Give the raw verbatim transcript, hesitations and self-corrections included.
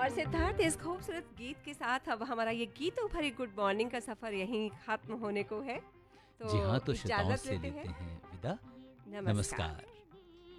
और सिद्धार्थ, इस खूबसूरत गीत के साथ अब हमारा ये गीतों भरी गुड मॉर्निंग का सफर यहीं खत्म होने को है। तो जी हाँ, तो श्रोताओं से लेते हैं, हैं विदा। नमस्कार, नमस्कार।